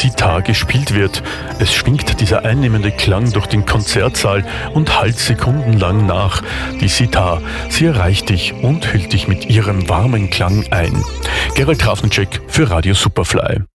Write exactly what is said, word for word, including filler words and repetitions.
Sitar gespielt wird. Es schwingt dieser einnehmende Klang durch den Konzertsaal und hallt sekundenlang nach. Die Sitar, sie erreicht dich und hüllt dich mit ihrem warmen Klang ein. Gerald Trafnicek für Radio Superfly.